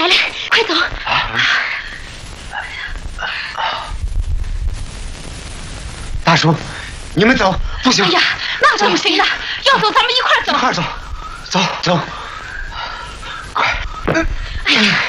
来了，快走！ 大叔，你们走，不行！ 哎呀，那可不行的，要走咱们一块走。 一块走，走走，快！哎呀！